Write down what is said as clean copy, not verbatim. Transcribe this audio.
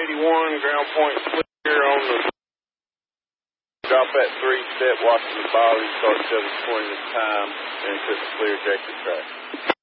81, ground point clear on the drop at 3 step, watching the body, start 720 this time, and put the clear ejector track.